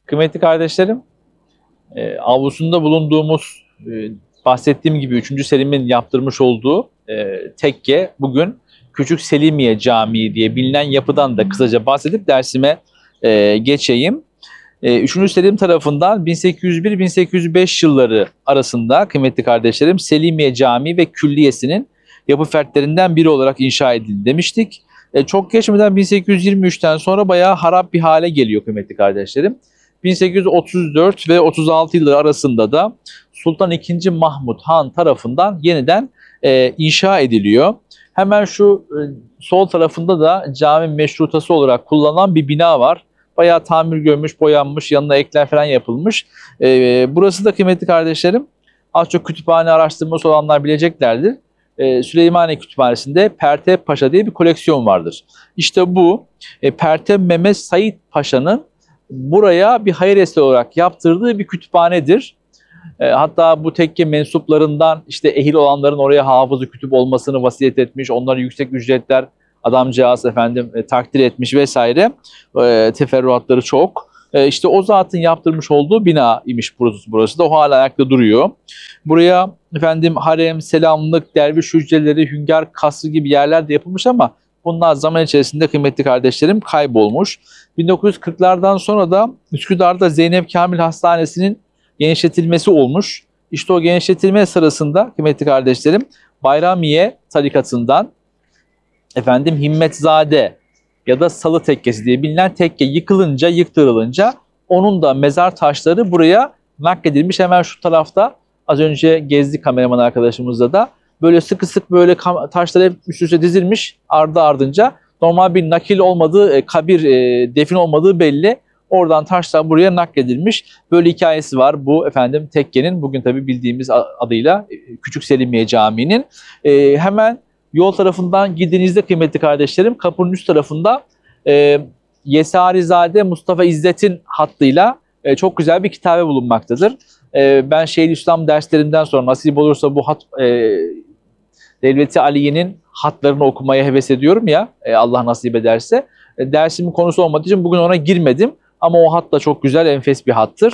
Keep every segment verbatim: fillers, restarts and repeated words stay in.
Kıymetli kardeşlerim, e, avlusunda bulunduğumuz, e, bahsettiğim gibi üçüncü Selim'in yaptırmış olduğu e, tekke bugün Küçük Selimiye Camii diye bilinen yapıdan da kısaca bahsedip dersime e, geçeyim. E, üçüncü Selim tarafından bin sekiz yüz bir bin sekiz yüz beş yılları arasında kıymetli kardeşlerim Selimiye Camii ve Külliyesi'nin yapı fertlerinden biri olarak inşa edildi demiştik. E, çok geçmeden bin sekiz yüz yirmi üçten sonra bayağı harap bir hale geliyor kıymetli kardeşlerim. bin sekiz yüz otuz dört ve otuz altı yılları arasında da Sultan ikinci. Mahmut Han tarafından yeniden e, inşa ediliyor. Hemen şu e, sol tarafında da cami meşrutası olarak kullanılan bir bina var. Bayağı tamir görmüş, boyanmış, yanına ekler falan yapılmış. E, burası da kıymetli kardeşlerim az çok kütüphane araştırması olanlar bileceklerdir. E, Süleymaniye Kütüphanesi'nde Pertev Paşa diye bir koleksiyon vardır. İşte bu e, Pertev Mehmet Said Paşa'nın buraya bir hayır eseri olarak yaptırdığı bir kütüphanedir. E, hatta bu tekke mensuplarından işte ehil olanların oraya hafızı kütüp olmasını vasiyet etmiş, onlara yüksek ücretler adamcağız efendim e, takdir etmiş vesaire. E, teferruatları çok. E, işte o zatın yaptırmış olduğu bina imiş burası, burası da o hala ayakta duruyor. Buraya efendim harem, selamlık, derviş hücreleri, hünkâr kasrı gibi yerler de yapılmış ama bunlar zaman içerisinde kıymetli kardeşlerim kaybolmuş. bin dokuz yüz kırklardan sonra da Üsküdar'da Zeynep Kamil Hastanesi'nin genişletilmesi olmuş. İşte o genişletilme sırasında kıymetli kardeşlerim Bayramiye tarikatından efendim Himmetzade ya da Salı Tekkesi diye bilinen tekke yıkılınca, yıktırılınca onun da mezar taşları buraya nakledilmiş. Hemen şu tarafta az önce gezdi kameraman arkadaşımızla da böyle sıkı sık böyle taşlar hep üst üste dizilmiş ardı ardınca. Normal bir nakil olmadığı, kabir, defin olmadığı belli. Oradan taşlar buraya nakledilmiş. Böyle hikayesi var bu efendim tekkenin. Bugün tabi bildiğimiz adıyla Küçük Selimiye Camii'nin. E, hemen yol tarafından gidinizde kıymetli kardeşlerim kapının üst tarafında e, Yesarizade Mustafa İzzet'in hattıyla e, çok güzel bir kitabe bulunmaktadır. E, ben Şeyhülislam derslerinden sonra nasip olursa bu hat e, Devleti Aliye'nin hatlarını okumaya heves ediyorum ya e, Allah nasip ederse. E, dersimin konusu olmadığı için bugün ona girmedim. Ama o hat da çok güzel, enfes bir hattır.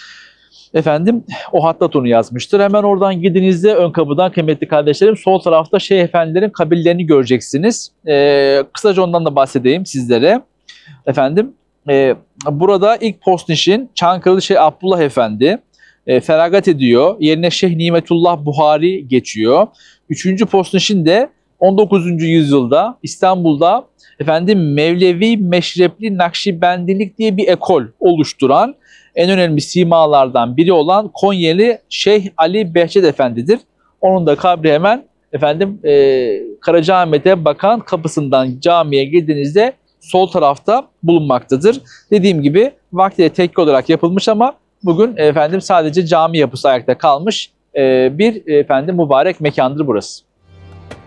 Efendim o hatta onu yazmıştır. Hemen oradan gidinizde ön kapıdan kıymetli kardeşlerim sol tarafta Şeyh Efendilerin kabirlerini göreceksiniz. Ee, kısaca ondan da bahsedeyim sizlere. Efendim e, burada ilk postnişin Çankırılı Şeyh Abdullah Efendi e, feragat ediyor. Yerine Şeyh Nimetullah Buhari geçiyor. Üçüncü postnişin de on dokuzuncu yüzyılda İstanbul'da efendim Mevlevi Meşrepli Nakşibendilik diye bir ekol oluşturan en önemli simalardan biri olan Konyeli Şeyh Ali Behçet Efendi'dir. Onun da kabri hemen efendim e, Karacaahmet'e bakan kapısından camiye girdiğinizde sol tarafta bulunmaktadır. Dediğim gibi vaktiyle tekke olarak yapılmış ama bugün efendim sadece cami yapısı ayakta kalmış e, bir efendim mübarek mekandır burası.